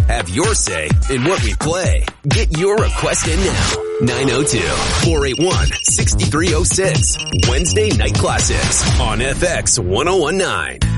Have your say in what we play. Get your request in now. 902-481-6306. Wednesday Night Classics on FX 1019.